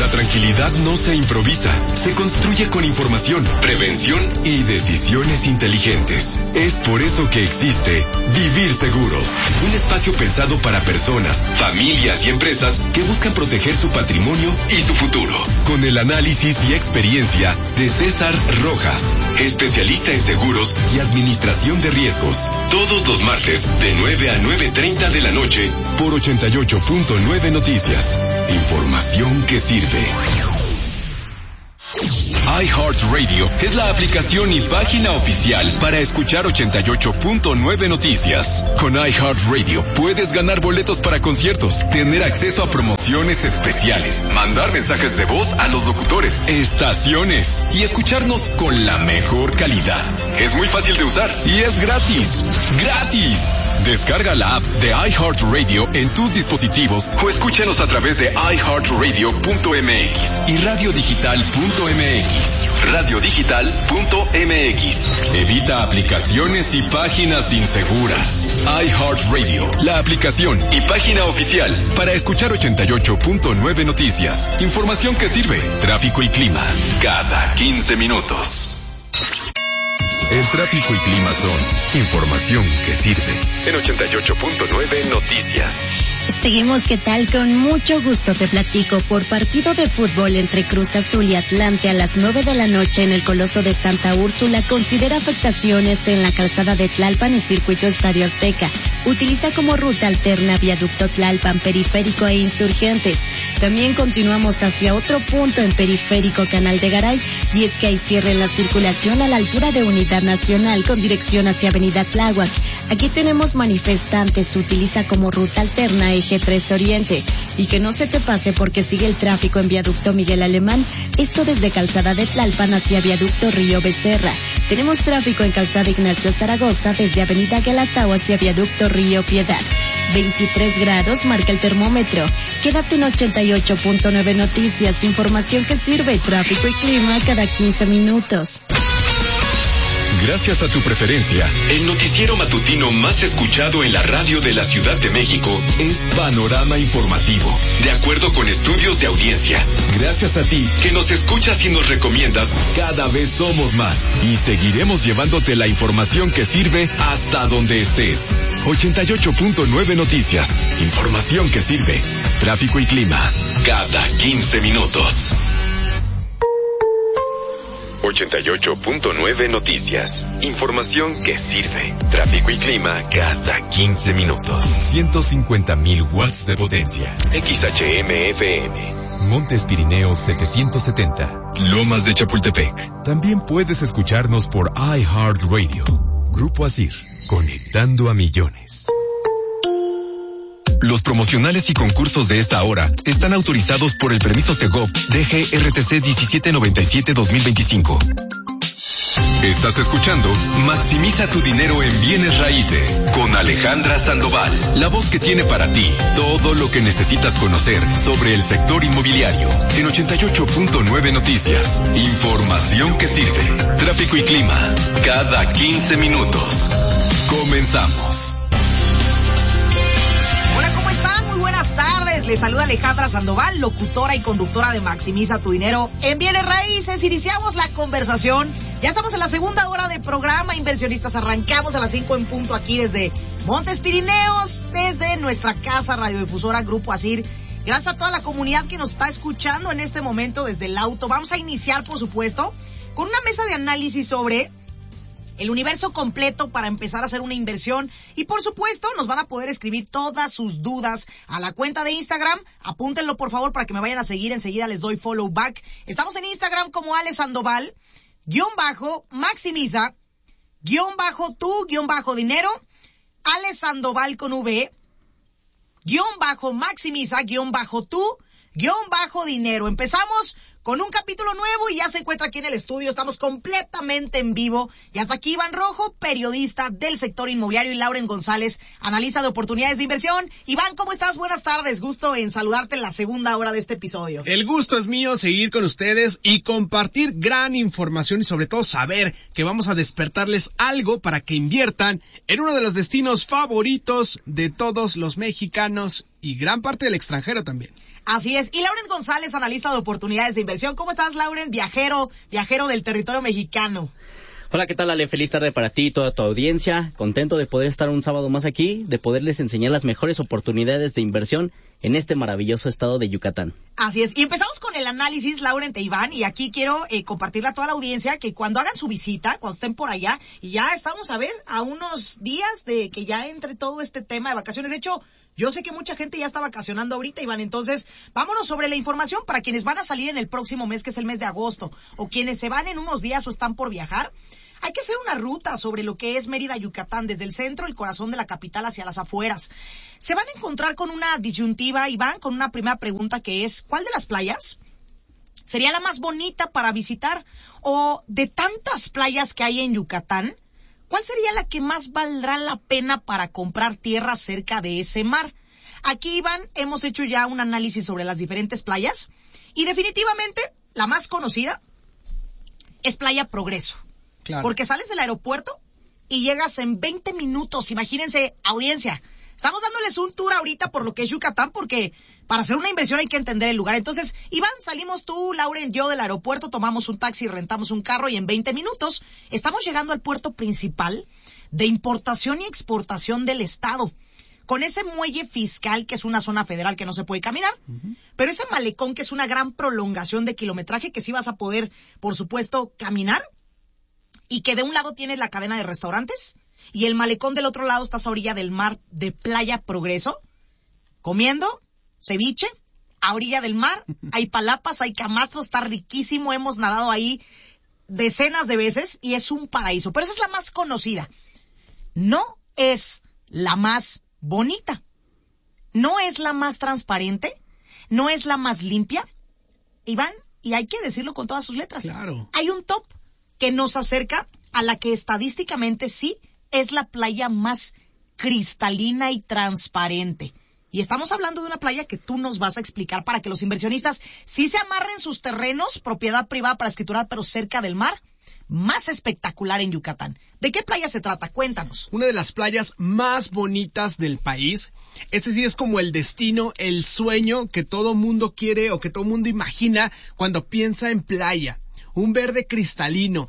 La tranquilidad no se improvisa, se construye con información, prevención y decisiones inteligentes. Es por eso que existe Vivir Seguros, un espacio pensado para personas, familias y empresas que buscan proteger su patrimonio y su futuro. Con el análisis y experiencia de César Rojas, especialista en seguros y administración de riesgos. Todos los martes de 9 a 9:30 de la noche por 88.9 Noticias. Información que sirve. iHeartRadio es la aplicación y página oficial para escuchar 88.9 Noticias. Con iHeartRadio puedes ganar boletos para conciertos, tener acceso a promociones especiales, mandar mensajes de voz a los locutores, estaciones y escucharnos con la mejor calidad. Es muy fácil de usar y es gratis. ¡Gratis! Descarga la app de iHeartRadio en tus dispositivos o escúchanos a través de iHeartRadio.mx y radiodigital.mx. Radiodigital.mx. Evita aplicaciones y páginas inseguras. iHeartRadio, la aplicación y página oficial para escuchar 88.9 Noticias. Información que sirve. Tráfico y clima cada 15 minutos. El tráfico y clima son información que sirve. En 88.9 Noticias. Seguimos, ¿qué tal? Con mucho gusto te platico. Por partido de fútbol entre Cruz Azul y Atlante a las 9 de la noche en el Coloso de Santa Úrsula, considera afectaciones en la calzada de Tlalpan y Circuito Estadio Azteca. Utiliza como ruta alterna Viaducto Tlalpan, Periférico e Insurgentes. También continuamos hacia otro punto en Periférico, Canal de Garay, y es que hay cierre en la circulación a la altura de Unidad Nacional con dirección hacia Avenida Tláhuac. Aquí tenemos manifestantes, utiliza como ruta alterna Eje 3 Oriente. Y que no se te pase porque sigue el tráfico en Viaducto Miguel Alemán, esto desde Calzada de Tlalpan hacia Viaducto Río Becerra. Tenemos tráfico en Calzada Ignacio Zaragoza desde Avenida Guelatao hacia Viaducto Río Piedad. 23 grados marca el termómetro. Quédate en 88.9 Noticias, información que sirve, tráfico y clima cada 15 minutos. Gracias a tu preferencia, el noticiero matutino más escuchado en la radio de la Ciudad de México es Panorama Informativo, de acuerdo con estudios de audiencia. Gracias a ti, que nos escuchas y nos recomiendas, cada vez somos más y seguiremos llevándote la información que sirve hasta donde estés. 88.9 Noticias, información que sirve, tráfico y clima, cada 15 minutos. 88.9 Noticias. Información que sirve. Tráfico y clima cada 15 minutos. 150,000 watts de potencia. XHM-FM. Montes Pirineos 770. Lomas de Chapultepec. También puedes escucharnos por iHeartRadio. Grupo Asir. Conectando a millones. Los promocionales y concursos de esta hora están autorizados por el permiso Segov DGRTC 1797-2025. Estás escuchando Maximiza tu dinero en bienes raíces con Alejandra Sandoval, la voz que tiene para ti todo lo que necesitas conocer sobre el sector inmobiliario. En 88.9 Noticias, información que sirve. Tráfico y clima cada 15 minutos. Comenzamos. Hola, ¿cómo están? Muy buenas tardes. Les saluda Alejandra Sandoval, locutora y conductora de Maximiza tu dinero en bienes raíces. Iniciamos la conversación. Ya estamos en la segunda hora de programa Inversionistas. Arrancamos a las 5 en punto aquí desde Montes Pirineos, desde nuestra casa radiodifusora Grupo Asir. Gracias a toda la comunidad que nos está escuchando en este momento desde el auto. Vamos a iniciar, por supuesto, con una mesa de análisis sobre el universo completo para empezar a hacer una inversión. Y por supuesto, nos van a poder escribir todas sus dudas a la cuenta de Instagram. Apúntenlo, por favor, para que me vayan a seguir. Enseguida les doy follow back. Estamos en Instagram como Ale Sandoval, _Maximiza, _ dinero, Ale Sandoval con V, _Maximiza, _ dinero. Empezamos con un capítulo nuevo y ya se encuentra aquí en el estudio. Estamos completamente en vivo. Y hasta aquí Iván Rojo, periodista del sector inmobiliario, y Lauren González, analista de oportunidades de inversión. Iván, ¿cómo estás? Buenas tardes. Gusto en saludarte en la segunda hora de este episodio. El gusto es mío seguir con ustedes y compartir gran información y sobre todo saber que vamos a despertarles algo para que inviertan en uno de los destinos favoritos de todos los mexicanos y gran parte del extranjero también. Así es. Y Lauren González, analista de oportunidades de inversión. ¿Cómo estás, Lauren? Viajero del territorio mexicano. Hola, ¿qué tal, Ale? Feliz tarde para ti y toda tu audiencia. Contento de poder estar un sábado más aquí, de poderles enseñar las mejores oportunidades de inversión en este maravilloso estado de Yucatán. Así es. Y empezamos con el análisis, Lauren e Iván, y aquí quiero compartirle a toda la audiencia que cuando hagan su visita, cuando estén por allá, y ya estamos a unos días de que ya entre todo este tema de vacaciones. De hecho, yo sé que mucha gente ya está vacacionando ahorita, Iván, entonces vámonos sobre la información para quienes van a salir en el próximo mes, que es el mes de agosto, o quienes se van en unos días o están por viajar. Hay que hacer una ruta sobre lo que es Mérida, Yucatán, desde el centro, el corazón de la capital hacia las afueras. Se van a encontrar con una disyuntiva, Iván, con una primera pregunta que es, ¿cuál de las playas sería la más bonita para visitar? O de tantas playas que hay en Yucatán, ¿cuál sería la que más valdrá la pena para comprar tierra cerca de ese mar? Aquí, Iván, hemos hecho ya un análisis sobre las diferentes playas y definitivamente la más conocida es Playa Progreso. Claro. Porque sales del aeropuerto y llegas en 20 minutos. Imagínense, audiencia. Estamos dándoles un tour ahorita por lo que es Yucatán, porque para hacer una inversión hay que entender el lugar. Entonces, Iván, salimos tú, Lauren, yo del aeropuerto, tomamos un taxi, rentamos un carro y en 20 minutos estamos llegando al puerto principal de importación y exportación del estado. Con ese muelle fiscal, que es una zona federal que no se puede caminar, pero ese malecón que es una gran prolongación de kilometraje que sí vas a poder, por supuesto, caminar. Y que de un lado tienes la cadena de restaurantes y el malecón del otro lado estás a orilla del mar de Playa Progreso, comiendo ceviche, a orilla del mar, hay palapas, hay camastros, está riquísimo, hemos nadado ahí decenas de veces y es un paraíso. Pero esa es la más conocida. No es la más bonita, no es la más transparente, no es la más limpia, Iván, y hay que decirlo con todas sus letras. Claro. Hay un top que nos acerca a la que estadísticamente sí es la playa más cristalina y transparente. Y estamos hablando de una playa que tú nos vas a explicar para que los inversionistas sí se amarren sus terrenos, propiedad privada para escriturar, pero cerca del mar, más espectacular en Yucatán. ¿De qué playa se trata? Cuéntanos. Una de las playas más bonitas del país. Ese sí es como el destino, el sueño que todo mundo quiere o que todo mundo imagina cuando piensa en playa. Un verde cristalino,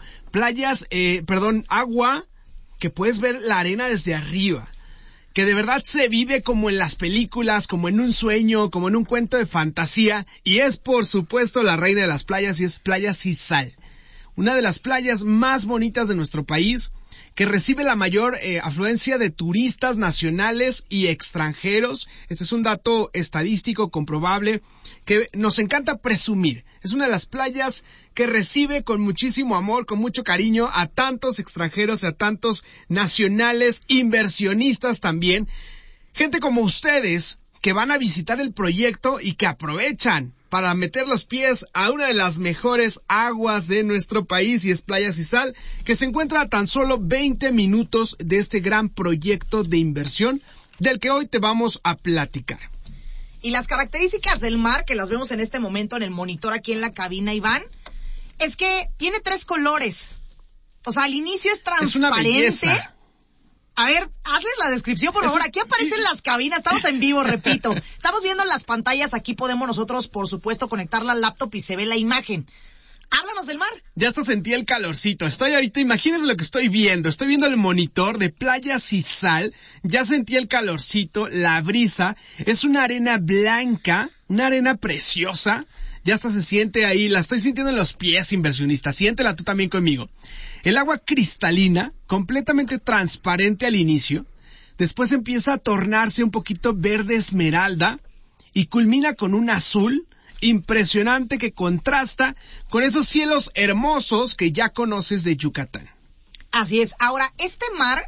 agua que puedes ver la arena desde arriba, que de verdad se vive como en las películas, como en un sueño, como en un cuento de fantasía, y es por supuesto la reina de las playas y es Playa Sisal, una de las playas más bonitas de nuestro país, que recibe la mayor afluencia de turistas nacionales y extranjeros. Este es un dato estadístico comprobable que nos encanta presumir. Es una de las playas que recibe con muchísimo amor, con mucho cariño a tantos extranjeros, a tantos nacionales, inversionistas también. Gente como ustedes que van a visitar el proyecto y que aprovechan para meter los pies a una de las mejores aguas de nuestro país, y es Playa Sisal, que se encuentra a tan solo 20 minutos de este gran proyecto de inversión del que hoy te vamos a platicar. Y las características del mar, que las vemos en este momento en el monitor aquí en la cabina, Iván, es que tiene 3 colores. O sea, al inicio es transparente. Es una belleza. A ver, hazles la descripción, por favor. Aquí aparecen las cabinas, estamos en vivo, repito. Estamos viendo las pantallas, aquí podemos nosotros, por supuesto, conectar la laptop y se ve la imagen. Háblanos del mar. Ya hasta sentí el calorcito. Estoy ahorita, imagínense lo que estoy viendo. Estoy viendo el monitor de Playa Sisal. Ya sentí el calorcito, la brisa. Es una arena blanca, una arena preciosa. Ya hasta se siente ahí, la estoy sintiendo en los pies, inversionista. Siéntela tú también conmigo. El agua cristalina, completamente transparente al inicio. Después empieza a tornarse un poquito verde esmeralda y culmina con un azul impresionante que contrasta con esos cielos hermosos que ya conoces de Yucatán. Así es. Ahora, este mar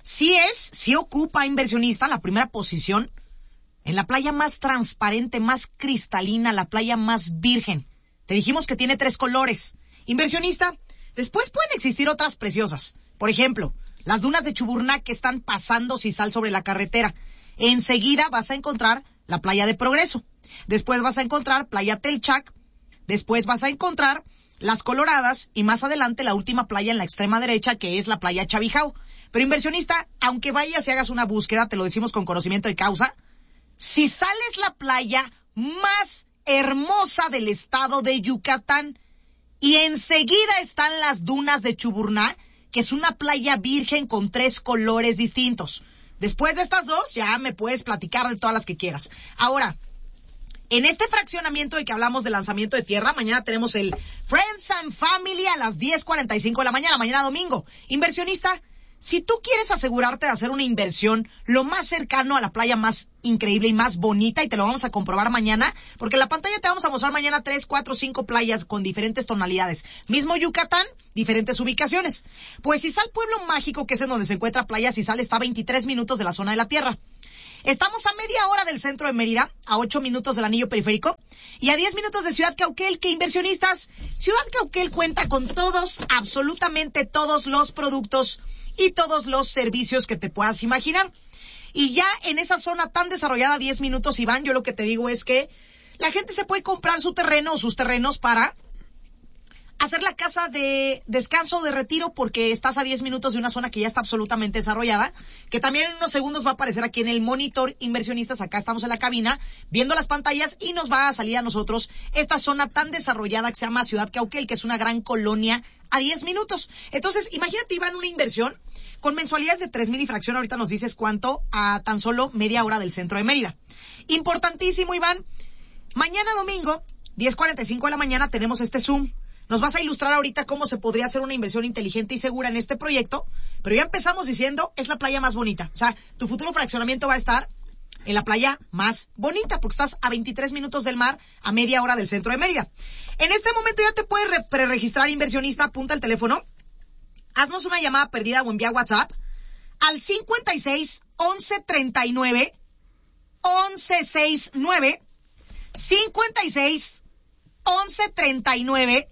sí ocupa, inversionista, la primera posición en la playa más transparente, más cristalina, la playa más virgen. Te dijimos que tiene 3 colores. Inversionista, después pueden existir otras preciosas. Por ejemplo, las dunas de Chuburná que están pasando Sisal sobre la carretera. Enseguida vas a encontrar la playa de Progreso. Después vas a encontrar Playa Telchac. Después vas a encontrar Las Coloradas y más adelante la última playa en la extrema derecha, que es la playa Chavijao. Pero inversionista, aunque vayas y hagas una búsqueda, te lo decimos con conocimiento de causa, Sisal es la playa más hermosa del estado de Yucatán. Y enseguida están las dunas de Chuburná, que es una playa virgen con 3 colores distintos. Después de estas dos, ya me puedes platicar de todas las que quieras. Ahora, en este fraccionamiento de que hablamos de lanzamiento de tierra, mañana tenemos el Friends and Family a las 10:45 de la mañana, mañana domingo. Inversionista, si tú quieres asegurarte de hacer una inversión lo más cercano a la playa más increíble y más bonita, y te lo vamos a comprobar mañana, porque en la pantalla te vamos a mostrar mañana 3, 4, 5 playas con diferentes tonalidades. Mismo Yucatán, diferentes ubicaciones. Pues Izal Pueblo Mágico, que es en donde se encuentra Playa Izal, está a 23 minutos de la zona de la Tierra. Estamos a media hora del centro de Mérida, a 8 minutos del anillo periférico y a 10 minutos de Ciudad Cauquel, que inversionistas, Ciudad Cauquel cuenta con todos, absolutamente todos los productos y todos los servicios que te puedas imaginar. Y ya en esa zona tan desarrollada, 10 minutos, Iván, yo lo que te digo es que la gente se puede comprar su terreno o sus terrenos para hacer la casa de descanso, de retiro, porque estás a 10 minutos de una zona que ya está absolutamente desarrollada, que también en unos segundos va a aparecer aquí en el monitor. Inversionistas, acá estamos en la cabina viendo las pantallas y nos va a salir a nosotros esta zona tan desarrollada que se llama Ciudad Cauquel, que es una gran colonia a 10 minutos. Entonces, imagínate, Iván, una inversión con mensualidades de 3,000 y fracción. Ahorita nos dices cuánto, a tan solo media hora del centro de Mérida. Importantísimo, Iván, mañana domingo, 10:45 de la mañana, tenemos este Zoom. Nos vas a ilustrar ahorita cómo se podría hacer una inversión inteligente y segura en este proyecto, pero ya empezamos diciendo, es la playa más bonita. O sea, tu futuro fraccionamiento va a estar en la playa más bonita, porque estás a 23 minutos del mar, a media hora del centro de Mérida. En este momento ya te puedes preregistrar, inversionista, apunta el teléfono, haznos una llamada perdida o envía WhatsApp al 56 11 39 11 69, 56 11 39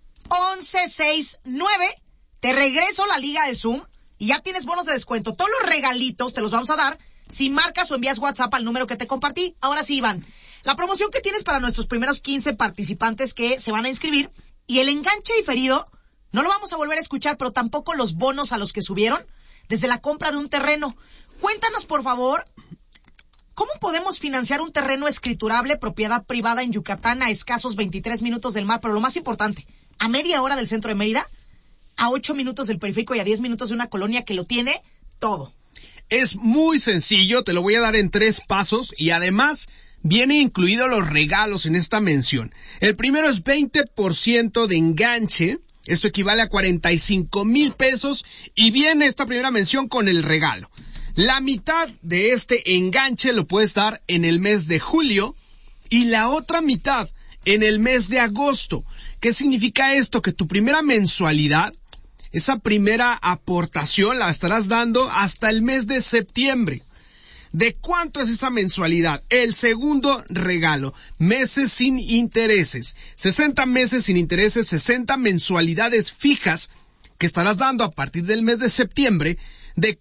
1169. Te regreso la liga de Zoom y ya tienes bonos de descuento. Todos los regalitos te los vamos a dar si marcas o envías WhatsApp al número que te compartí. Ahora sí, Iván, la promoción que tienes para nuestros primeros 15 participantes que se van a inscribir, y el enganche diferido no lo vamos a volver a escuchar, pero tampoco los bonos a los que subieron desde la compra de un terreno. Cuéntanos, por favor, ¿cómo podemos financiar un terreno escriturable, propiedad privada en Yucatán, a escasos 23 minutos del mar, pero lo más importante, a media hora del centro de Mérida, a 8 minutos del periférico y a 10 minutos de una colonia que lo tiene todo? Es muy sencillo, te lo voy a dar en 3 pasos y además viene incluido los regalos en esta mención. El primero es 20% de enganche, esto equivale a 45,000 pesos y viene esta primera mención con el regalo. La mitad de este enganche lo puedes dar en el mes de julio y la otra mitad en el mes de agosto. ¿Qué significa esto? Que tu primera mensualidad, esa primera aportación, la estarás dando hasta el mes de septiembre. ¿De cuánto es esa mensualidad? El segundo regalo, meses sin intereses. 60 meses sin intereses, 60 mensualidades fijas que estarás dando a partir del mes de septiembre de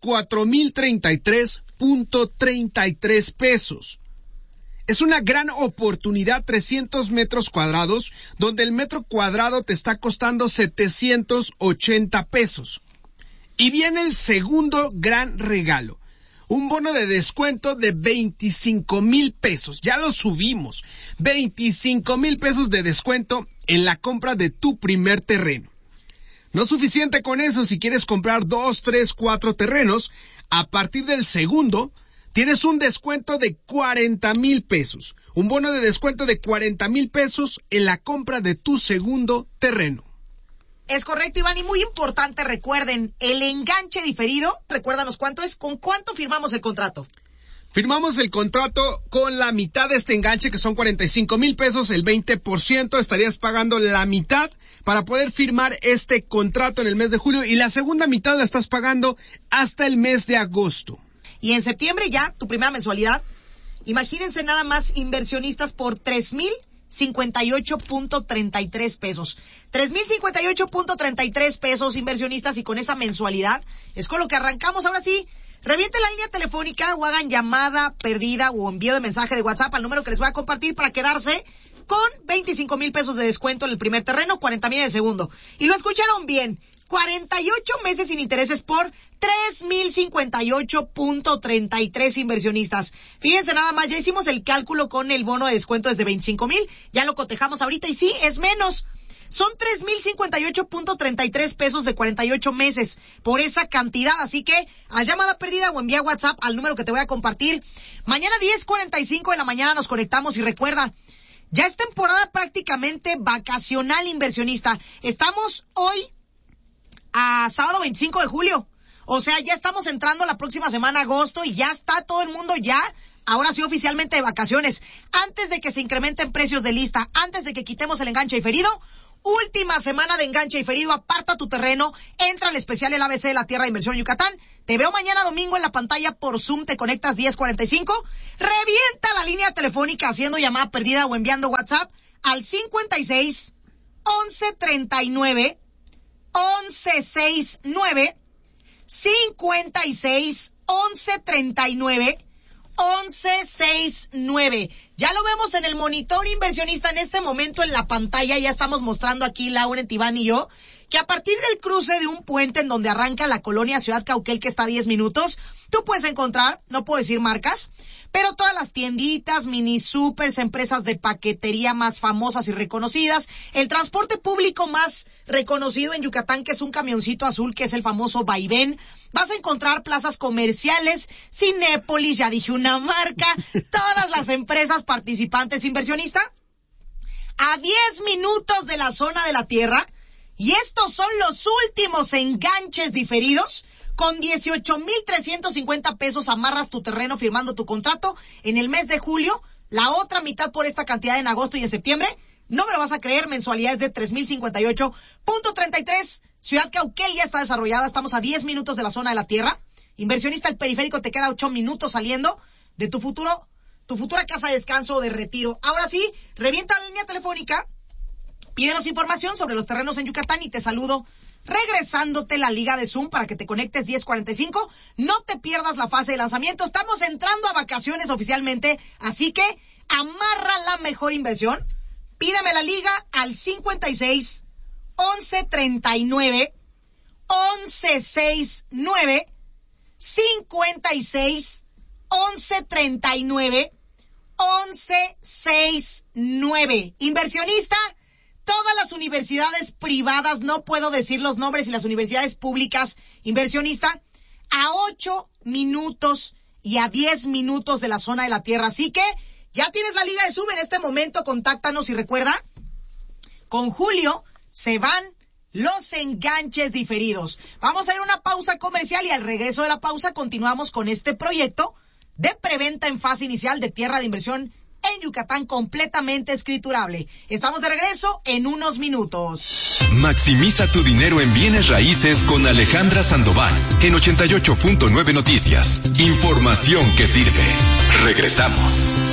4,033.33 pesos. Es una gran oportunidad, 300 metros cuadrados, donde el metro cuadrado te está costando 780 pesos. Y viene el segundo gran regalo, un bono de descuento de 25,000 pesos. Ya lo subimos, 25,000 pesos de descuento en la compra de tu primer terreno. No es suficiente con eso. Si quieres comprar 2, 3, 4 terrenos, a partir del segundo tienes un descuento de 40,000 pesos. Un bono de descuento de 40,000 pesos en la compra de tu segundo terreno. Es correcto, Iván, y muy importante, recuerden, el enganche diferido, recuérdanos cuánto es, ¿con cuánto firmamos el contrato? Firmamos el contrato con la mitad de este enganche, que son 45,000 pesos, el 20%, estarías pagando la mitad para poder firmar este contrato en el mes de julio, y la segunda mitad la estás pagando hasta el mes de agosto. Y en septiembre ya, tu primera mensualidad, imagínense nada más, inversionistas, por 3,058.33 pesos. 3,058.33 pesos, inversionistas, y con esa mensualidad es con lo que arrancamos. Ahora sí, reviente la línea telefónica o hagan llamada perdida o envío de mensaje de WhatsApp al número que les voy a compartir para quedarse con 25,000 pesos de descuento en el primer terreno, 40,000 en el segundo. Y lo escucharon bien, 48 meses sin intereses por 3,058.33 inversionistas. Fíjense nada más, ya hicimos el cálculo con el bono de descuento desde 25,000, ya lo cotejamos ahorita y sí, es menos. Son 3,058.33 pesos de 48 meses por esa cantidad, así que a llamada perdida o envía WhatsApp al número que te voy a compartir. Mañana 10:45 de la mañana nos conectamos y recuerda, ya es temporada prácticamente vacacional inversionista. Estamos hoy a sábado 25 de julio. O sea, ya estamos entrando la próxima semana, agosto, y ya está todo el mundo ya, ahora sí oficialmente de vacaciones. Antes de que se incrementen precios de lista, antes de que quitemos el enganche diferido, última semana de enganche diferido, aparta tu terreno, entra al especial El ABC de la Tierra de Inversión Yucatán. Te veo mañana domingo en la pantalla por Zoom, te conectas 10:45, revienta la línea telefónica haciendo llamada perdida o enviando WhatsApp al 56 11 39 11 69 56 11 39 11 69. Ya lo vemos en el monitor inversionista en este momento en la pantalla. Ya estamos mostrando aquí Laura, Iván y yo, que a partir del cruce de un puente en donde arranca la colonia Ciudad Cauquel, que está a 10 minutos, tú puedes encontrar, no puedo decir marcas, pero todas las tienditas, mini supers, empresas de paquetería más famosas y reconocidas, el transporte público más reconocido en Yucatán, que es un camioncito azul, que es el famoso Vaivén. Vas a encontrar plazas comerciales, Cinépolis, ya dije una marca, todas las empresas participantes inversionista, a 10 minutos de la zona de la Tierra. Y estos son los últimos enganches diferidos. Con 18,350 pesos amarras tu terreno firmando tu contrato en el mes de julio. La otra mitad por esta cantidad en agosto y en septiembre. No me lo vas a creer, mensualidades de 3,058.33. Ciudad Cauquel ya está desarrollada. Estamos a 10 minutos de la zona de la Tierra. Inversionista, el periférico te queda 8 minutos saliendo de tu futura casa de descanso o de retiro. Ahora sí, revienta la línea telefónica. Pídenos información sobre los terrenos en Yucatán y te saludo regresándote la liga de Zoom para que te conectes 10:45. No te pierdas la fase de lanzamiento. Estamos entrando a vacaciones oficialmente, así que amarra la mejor inversión. Pídeme la liga al 56 11 39 11 69 56 11 39 11 69. Inversionista, todas las universidades privadas, no puedo decir los nombres, y las universidades públicas, inversionista, a 8 minutos y a 10 minutos de la zona de la Tierra. Así que ya tienes la liga de Zoom en este momento, contáctanos y recuerda, con julio se van los enganches diferidos. Vamos a ir a una pausa comercial y al regreso de la pausa continuamos con este proyecto de preventa en fase inicial de tierra de inversión en Yucatán completamente escriturable. Estamos de regreso en unos minutos. Maximiza tu dinero en bienes raíces con Alejandra Sandoval en 88.9 Noticias. Información que sirve. Regresamos.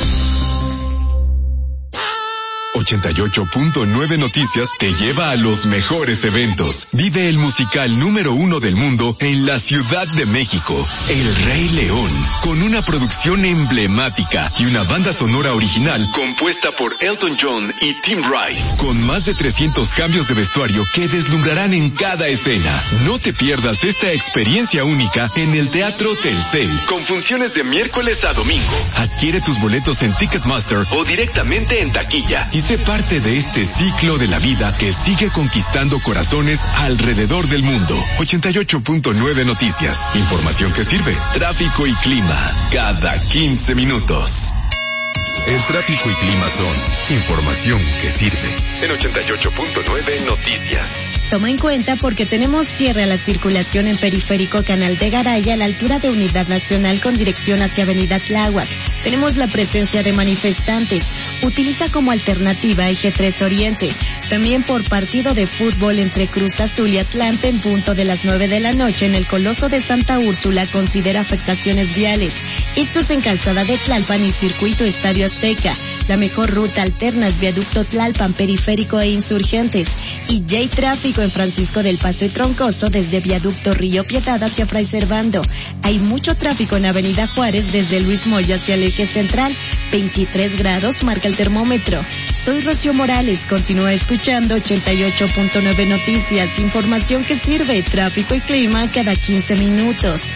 88.9 Noticias te lleva a los mejores eventos. Vive el musical número 1 del mundo en la Ciudad de México, El Rey León, con una producción emblemática y una banda sonora original compuesta por Elton John y Tim Rice, con más de 300 cambios de vestuario que deslumbrarán en cada escena. No te pierdas esta experiencia única en el Teatro Telcel, con funciones de miércoles a domingo. Adquiere tus boletos en Ticketmaster o directamente en taquilla y sé parte de este ciclo de la vida que sigue conquistando corazones alrededor del mundo. 88.9 Noticias. Información que sirve. Tráfico y clima. Cada 15 minutos. El tráfico y clima son información que sirve. En 88.9 Noticias. Toma en cuenta porque tenemos cierre a la circulación en Periférico Canal de Garay a la altura de Unidad Nacional con dirección hacia Avenida Tláhuac. Tenemos la presencia de manifestantes. Utiliza como alternativa Eje 3 Oriente. También por partido de fútbol entre Cruz Azul y Atlante en punto de las 9 de la noche en el Coloso de Santa Úrsula considera afectaciones viales. Esto es en Calzada de Tlalpan y Circuito Estadio Azteca. La mejor ruta alterna es Viaducto Tlalpan, Periférico e Insurgentes. Y ya hay tráfico en Francisco del Paso y Troncoso desde Viaducto Río Piedad hacia Fray Servando. Hay mucho tráfico en Avenida Juárez desde Luis Moya hacia el eje central. 23 grados marca el termómetro. Soy Rocío Morales. Continúa escuchando 88.9 Noticias. Información que sirve. Tráfico y clima cada 15 minutos.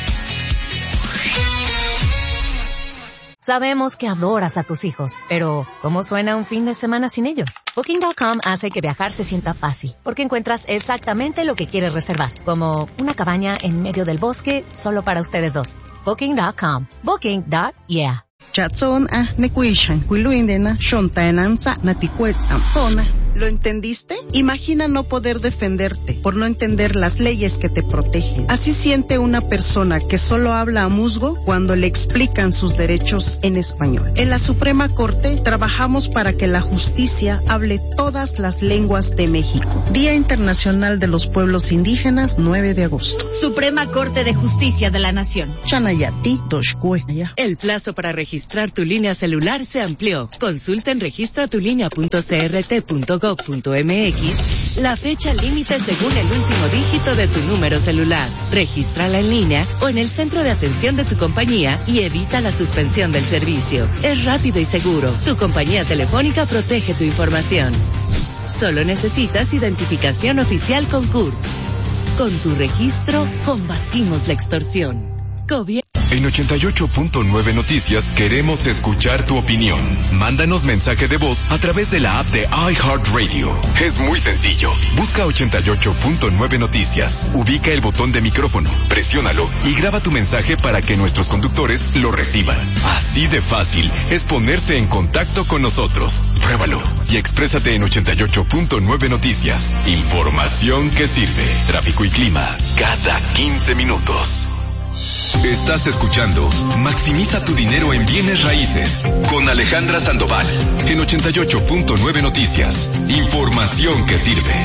Sabemos que adoras a tus hijos, pero ¿cómo suena un fin de semana sin ellos? Booking.com hace que viajar se sienta fácil, porque encuentras exactamente lo que quieres reservar, como una cabaña en medio del bosque solo para ustedes dos. Booking.com. Booking.yeah. Chatson nekuishan kuiluindena shontaenanza natikuetzampona. ¿Lo entendiste? Imagina no poder defenderte por no entender las leyes que te protegen. Así siente una persona que solo habla a musgo cuando le explican sus derechos en español. En la Suprema Corte trabajamos para que la justicia hable todas las lenguas de México. Día Internacional de los Pueblos Indígenas, 9 de agosto. Suprema Corte de Justicia de la Nación. Chanayati, Doshkue. El plazo para registrar tu línea celular se amplió. Consulta en registratulinea.crt.gov.mx la fecha límite según el último dígito de tu número celular. Regístrala en línea o en el centro de atención de tu compañía y evita la suspensión del servicio. Es rápido y seguro. Tu compañía telefónica protege tu información. Solo necesitas identificación oficial con CURP. Con tu registro, combatimos la extorsión. En 88.9 Noticias queremos escuchar tu opinión. Mándanos mensaje de voz a través de la app de iHeartRadio. Es muy sencillo. Busca 88.9 Noticias. Ubica el botón de micrófono, presiónalo y graba tu mensaje para que nuestros conductores lo reciban. Así de fácil es ponerse en contacto con nosotros. Pruébalo y exprésate en 88.9 Noticias. Información que sirve. Tráfico y clima cada 15 minutos. Estás escuchando Maximiza tu dinero en bienes raíces con Alejandra Sandoval en 88.9 Noticias. Información que sirve.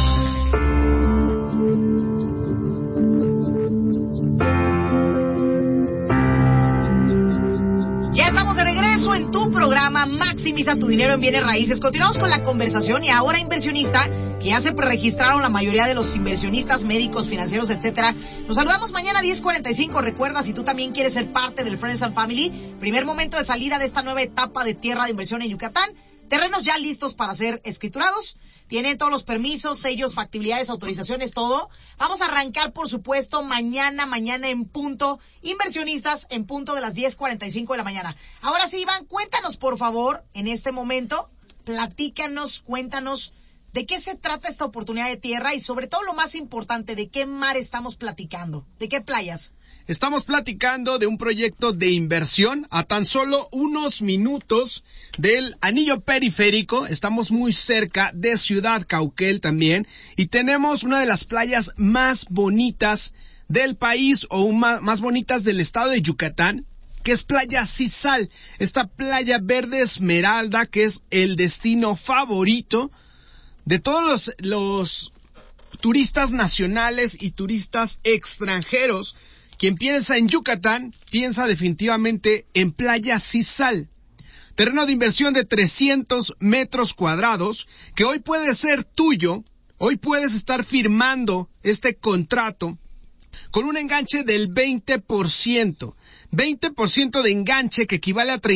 Ya estamos de regreso en tu programa Maximiza tu dinero en bienes raíces. Continuamos con la conversación y ahora inversionista, que ya se preregistraron la mayoría de los inversionistas, médicos, financieros, etcétera. Nos saludamos mañana a 10:45. Recuerda, si tú también quieres ser parte del Friends and Family, primer momento de salida de esta nueva etapa de tierra de inversión en Yucatán. Terrenos ya listos para ser escriturados. Tienen todos los permisos, sellos, factibilidades, autorizaciones, todo. Vamos a arrancar, por supuesto, mañana en punto. Inversionistas en punto de las 10:45 de la mañana. Ahora sí, Iván, cuéntanos, por favor, en este momento. Platícanos, cuéntanos de qué se trata esta oportunidad de tierra y, sobre todo, lo más importante, de qué mar estamos platicando, de qué playas. Estamos platicando de un proyecto de inversión a tan solo unos minutos del anillo periférico. Estamos muy cerca de Ciudad Cauquel también y tenemos una de las playas más bonitas del país o más bonitas del estado de Yucatán, que es Playa Cisal. Esta playa verde esmeralda que es el destino favorito de todos los turistas nacionales y turistas extranjeros. Quien piensa en Yucatán, piensa definitivamente en Playa Cisal. Terreno de inversión de 300 metros cuadrados, que hoy puede ser tuyo. Hoy puedes estar firmando este contrato con un enganche del 20%. 20% de enganche que equivale a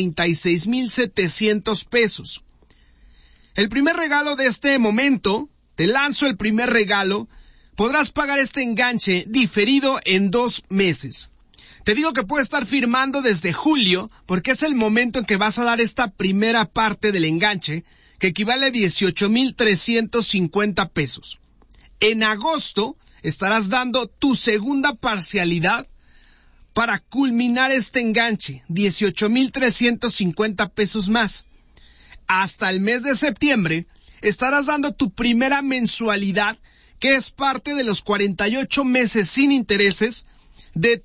36,700 pesos. El primer regalo de este momento, te lanzo el primer regalo. Podrás pagar este enganche diferido en 2 meses. Te digo que puedes estar firmando desde julio, porque es el momento en que vas a dar esta primera parte del enganche, que equivale a 18,350 pesos. En agosto estarás dando tu segunda parcialidad para culminar este enganche, 18,350 pesos más. Hasta el mes de septiembre estarás dando tu primera mensualidad, que es parte de los 48 meses sin intereses, de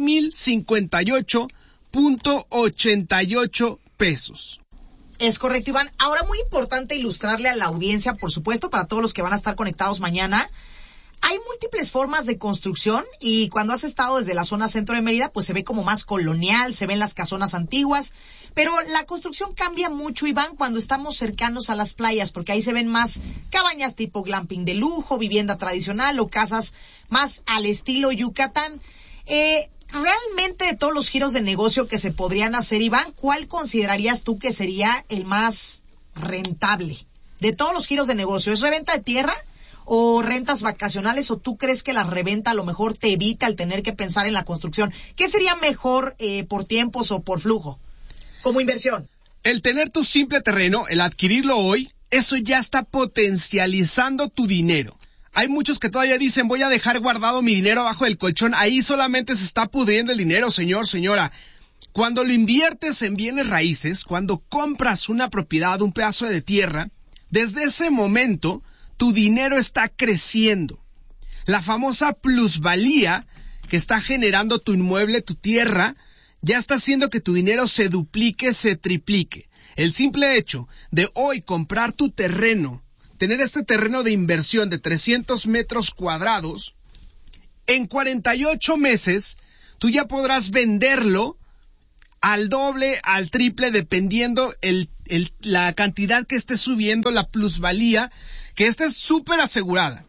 3,058.88 pesos. Es correcto, Iván. Ahora, muy importante ilustrarle a la audiencia, por supuesto, para todos los que van a estar conectados mañana. Hay múltiples formas de construcción y cuando has estado desde la zona centro de Mérida, pues se ve como más colonial, se ven las casonas antiguas, pero la construcción cambia mucho, Iván, cuando estamos cercanos a las playas, porque ahí se ven más cabañas tipo glamping de lujo, vivienda tradicional o casas más al estilo Yucatán. Realmente de todos los giros de negocio que se podrían hacer, Iván, ¿cuál considerarías tú que sería el más rentable? De todos los giros de negocio, ¿es reventa de tierra o rentas vacacionales, o tú crees que la reventa a lo mejor te evita el tener que pensar en la construcción? ¿Qué sería mejor por tiempos o por flujo como inversión? El tener tu simple terreno, el adquirirlo hoy, eso ya está potencializando tu dinero. Hay muchos que todavía dicen, voy a dejar guardado mi dinero abajo del colchón. Ahí solamente se está pudriendo el dinero, señor, señora. Cuando lo inviertes en bienes raíces, cuando compras una propiedad, un pedazo de tierra, desde ese momento tu dinero está creciendo. La famosa plusvalía que está generando tu inmueble, tu tierra, ya está haciendo que tu dinero se duplique, se triplique. El simple hecho de hoy comprar tu terreno, tener este terreno de inversión de 300 metros cuadrados, en 48 meses tú ya podrás venderlo al doble, al triple, dependiendo la cantidad que esté subiendo la plusvalía, que esta es súper asegurada.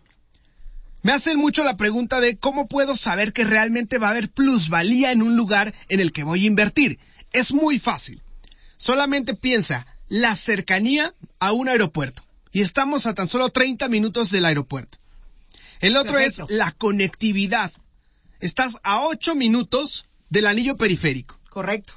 Me hacen mucho la pregunta de cómo puedo saber que realmente va a haber plusvalía en un lugar en el que voy a invertir. Es muy fácil. Solamente piensa la cercanía a un aeropuerto. Y estamos a tan solo 30 minutos del aeropuerto. El otro Perfecto. Es la conectividad. Estás a 8 minutos del anillo periférico. Correcto.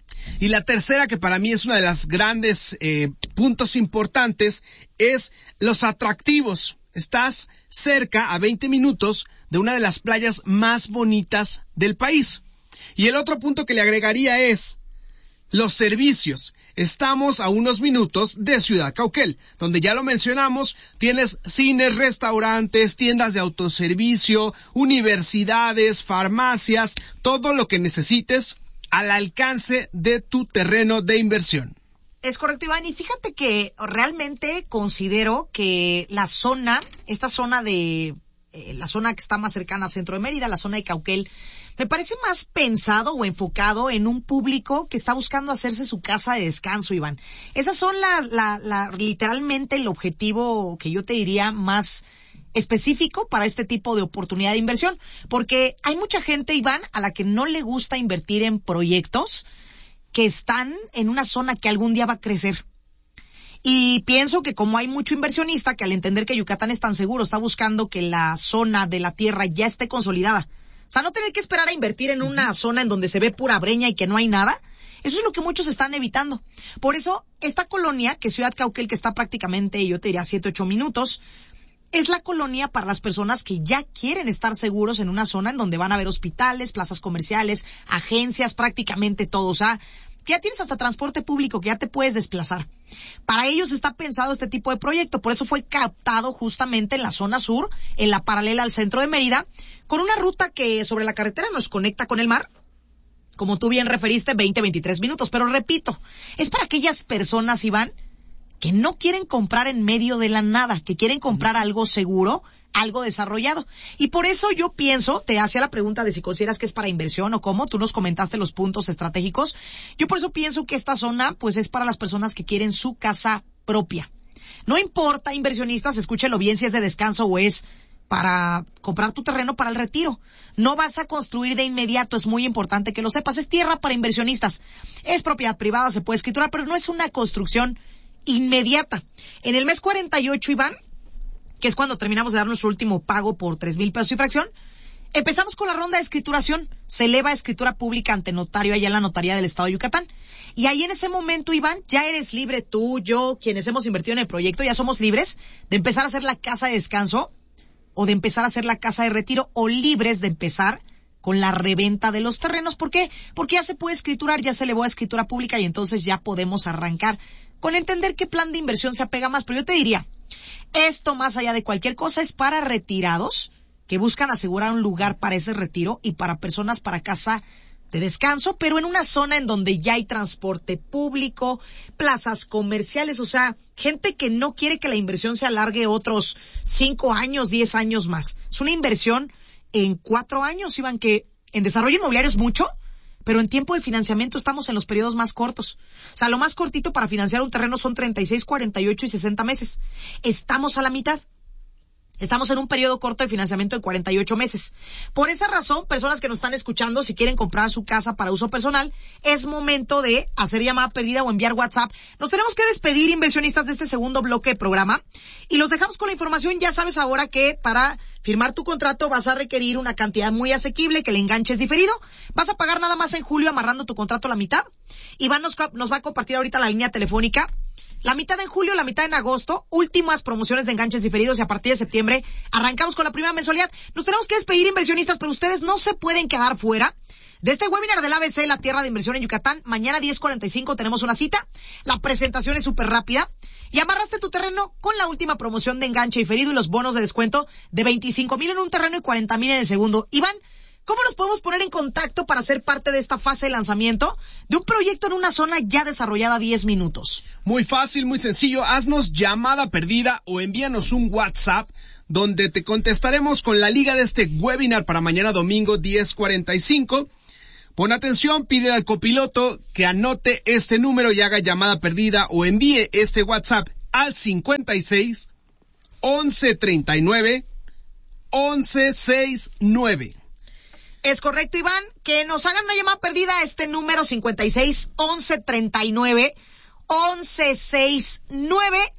Y la tercera, que para mí es una de las grandes puntos importantes, es los atractivos. Estás cerca, a 20 minutos, de una de las playas más bonitas del país. Y el otro punto que le agregaría es los servicios. Estamos a unos minutos de Ciudad Cauquel, donde ya lo mencionamos, tienes cines, restaurantes, tiendas de autoservicio, universidades, farmacias, todo lo que necesites al alcance de tu terreno de inversión. Es correcto, Iván, y fíjate que realmente considero que la zona que está más cercana al centro de Mérida, la zona de Cauquel, me parece más pensado o enfocado en un público que está buscando hacerse su casa de descanso, Iván. Esas son literalmente el objetivo que yo te diría más específico para este tipo de oportunidad de inversión, porque hay mucha gente, Iván, a la que no le gusta invertir en proyectos que están en una zona que algún día va a crecer. Y pienso que como hay mucho inversionista que al entender que Yucatán es tan seguro, está buscando que la zona de la tierra ya esté consolidada. O sea, no tener que esperar a invertir en una zona en donde se ve pura breña y que no hay nada. Eso es lo que muchos están evitando. Por eso, esta colonia, que es Ciudad Cauquel, que está prácticamente, yo te diría, 7-8 minutos, es la colonia para las personas que ya quieren estar seguros en una zona en donde van a haber hospitales, plazas comerciales, agencias, prácticamente todo. O sea, que ya tienes hasta transporte público, que ya te puedes desplazar. Para ellos está pensado este tipo de proyecto, por eso fue captado justamente en la zona sur, en la paralela al centro de Mérida, con una ruta que sobre la carretera nos conecta con el mar, como tú bien referiste, 20-23 minutos. Pero repito, es para aquellas personas, Iván, que no quieren comprar en medio de la nada, que quieren comprar algo seguro, algo desarrollado. Y por eso yo pienso, te hacía la pregunta de si consideras que es para inversión o cómo, tú nos comentaste los puntos estratégicos. Yo por eso pienso que esta zona, pues es para las personas que quieren su casa propia. No importa, inversionistas, escúchelo bien si es de descanso o es para comprar tu terreno para el retiro. No vas a construir de inmediato, es muy importante que lo sepas. Es tierra para inversionistas. Es propiedad privada, se puede escriturar, pero no es una construcción inmediata. En el mes 48, Iván, que es cuando terminamos de dar nuestro último pago por 3,000 pesos y fracción, empezamos con la ronda de escrituración. Se eleva a escritura pública ante notario allá en la notaría del estado de Yucatán. Y ahí en ese momento, Iván, ya eres libre, tú, yo, quienes hemos invertido en el proyecto, ya somos libres de empezar a hacer la casa de descanso o de empezar a hacer la casa de retiro, o libres de empezar con la reventa de los terrenos. ¿Por qué? Porque ya se puede escriturar, ya se elevó a escritura pública y entonces ya podemos arrancar con entender qué plan de inversión se apega más. Pero yo te diría, esto más allá de cualquier cosa es para retirados que buscan asegurar un lugar para ese retiro y para personas para casa de descanso, pero en una zona en donde ya hay transporte público, plazas comerciales, o sea, gente que no quiere que la inversión se alargue otros 5 años, 10 años más. Es una inversión en 4 años, Iván, que en desarrollo inmobiliario es mucho, pero en tiempo de financiamiento estamos en los periodos más cortos. O sea, lo más cortito para financiar un terreno son 36, 48 y 60 meses. Estamos a la mitad. Estamos en un periodo corto de financiamiento de 48 meses. Por esa razón, personas que nos están escuchando, si quieren comprar su casa para uso personal, es momento de hacer llamada perdida o enviar WhatsApp. Nos tenemos que despedir, inversionistas, de este segundo bloque de programa. Y los dejamos con la información. Ya sabes ahora que para firmar tu contrato vas a requerir una cantidad muy asequible, que el enganche es diferido. Vas a pagar nada más en julio amarrando tu contrato a la mitad. Iván nos va a compartir ahorita la línea telefónica. La mitad en julio, la mitad en agosto, últimas promociones de enganches diferidos y a partir de septiembre arrancamos con la primera mensualidad. Nos tenemos que despedir, inversionistas, pero ustedes no se pueden quedar fuera de este webinar del ABC, la tierra de inversión en Yucatán. Mañana 10:45 tenemos una cita. La presentación es súper rápida. Y amarraste tu terreno con la última promoción de enganche diferido y los bonos de descuento de 25,000 en un terreno y 40,000 en el segundo. Iván, ¿cómo nos podemos poner en contacto para ser parte de esta fase de lanzamiento de un proyecto en una zona ya desarrollada? 10 minutos. Muy fácil, muy sencillo. Haznos llamada perdida o envíanos un WhatsApp donde te contestaremos con la liga de este webinar para mañana domingo 10:45. Pon atención, pide al copiloto que anote este número y haga llamada perdida o envíe este WhatsApp al 56 11 39 11 69. Es correcto, Iván, que nos hagan una llamada perdida a este número 56 11 39 11 69,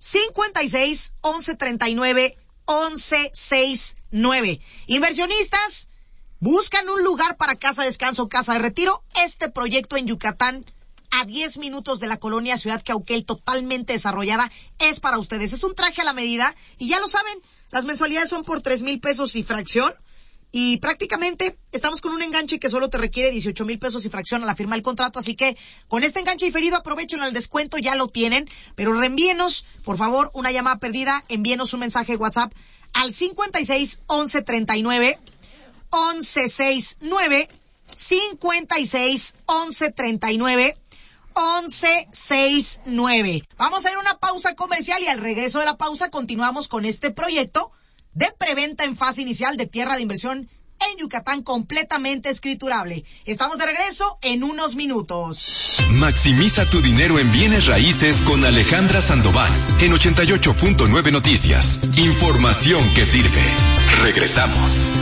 56 11 39 11 69. Inversionistas, buscan un lugar para casa de descanso, casa de retiro. Este proyecto en Yucatán, a 10 minutos de la colonia Ciudad Cauquel, totalmente desarrollada, es para ustedes. Es un traje a la medida y ya lo saben, las mensualidades son por 3,000 pesos y fracción. Y prácticamente estamos con un enganche que solo te requiere 18,000 pesos y fracción a la firma del contrato. Así que con este enganche diferido aprovechen el descuento, ya lo tienen. Pero reenvíenos, por favor, una llamada perdida. Envíenos un mensaje de WhatsApp al 56 11 39 11 69, 56 11 39 11 69. Vamos a ir a una pausa comercial y al regreso de la pausa continuamos con este proyecto de preventa en fase inicial de tierra de inversión en Yucatán, completamente escriturable. Estamos de regreso en unos minutos. Maximiza tu dinero en bienes raíces con Alejandra Sandoval en 88.9 Noticias. Información que sirve. Regresamos.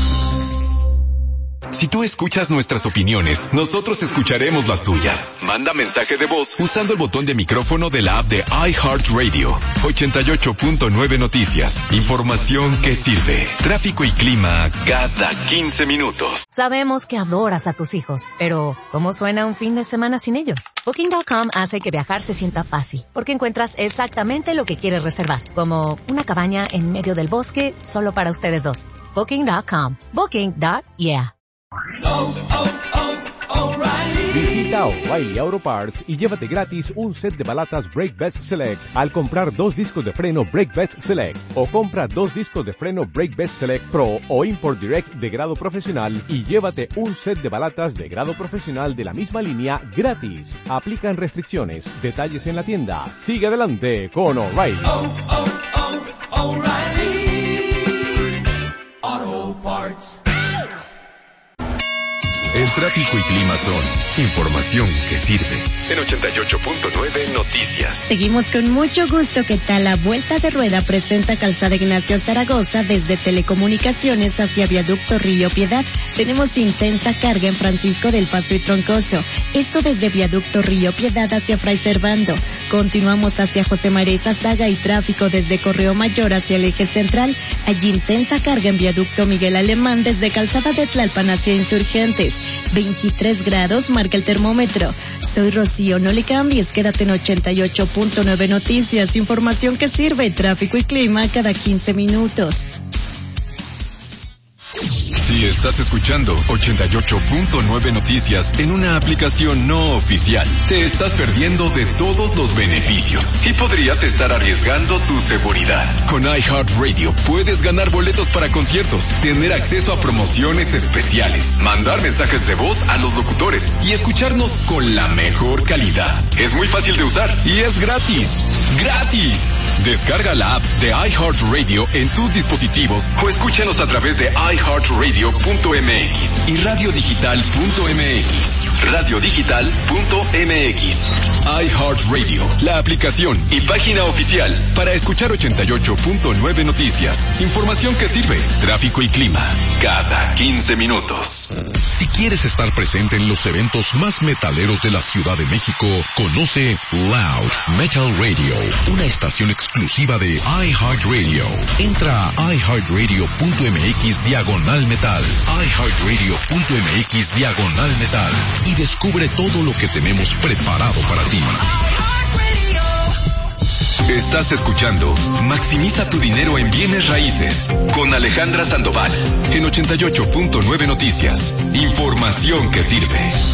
Si tú escuchas nuestras opiniones, nosotros escucharemos las tuyas. Manda mensaje de voz usando el botón de micrófono de la app de iHeartRadio. 88.9 Noticias. Información que sirve. Tráfico y clima cada 15 minutos. Sabemos que adoras a tus hijos, pero ¿cómo suena un fin de semana sin ellos? Booking.com hace que viajar se sienta fácil, porque encuentras exactamente lo que quieres reservar, como una cabaña en medio del bosque solo para ustedes dos. Booking.com. Booking.yeah. Visita O'Reilly Auto Parts y llévate gratis un set de balatas Brake Best Select al comprar 2 discos de freno Brake Best Select, o compra 2 discos de freno Brake Best Select Pro o Import Direct de grado profesional y llévate un set de balatas de grado profesional de la misma línea gratis. Aplican restricciones. Detalles en la tienda. Sigue adelante con O'Reilly. O'Reilly Auto Parts. El tráfico y clima son información que sirve. En 88.9 Noticias. Seguimos con mucho gusto. ¿Qué tal? La Vuelta de Rueda presenta Calzada Ignacio Zaragoza desde Telecomunicaciones hacia Viaducto Río Piedad. Tenemos intensa carga en Francisco del Paso y Troncoso. Esto desde Viaducto Río Piedad hacia Fray Servando. Continuamos hacia José María Saga y tráfico desde Correo Mayor hacia el eje central. Allí intensa carga en Viaducto Miguel Alemán desde Calzada de Tlalpan hacia Insurgentes. 23 grados marca el termómetro. Soy Rocío, no le cambies, quédate en 88.9 Noticias, información que sirve, tráfico y clima cada 15 minutos. Si estás escuchando 88.9 Noticias en una aplicación no oficial, te estás perdiendo de todos los beneficios y podrías estar arriesgando tu seguridad. Con iHeartRadio puedes ganar boletos para conciertos, tener acceso a promociones especiales, mandar mensajes de voz a los locutores y escucharnos con la mejor calidad. Es muy fácil de usar y es gratis. ¡Gratis! Descarga la app de iHeartRadio en tus dispositivos o escúchanos a través de iHeartRadio.mx y radiodigital.mx. Radiodigital.mx. iHeartRadio, la aplicación y página oficial para escuchar 88.9 Noticias. Información que sirve. Tráfico y clima cada 15 minutos. Si quieres estar presente en los eventos más metaleros de la Ciudad de México, conoce Loud Metal Radio, una estación exclusiva de iHeartRadio. Entra a iHeartRadio.mx/metal, iHeartRadio.mx/metal y descubre todo lo que tenemos preparado para ti. Estás escuchando Maximiza tu dinero en bienes raíces con Alejandra Sandoval en 88.9 Noticias. Información que sirve.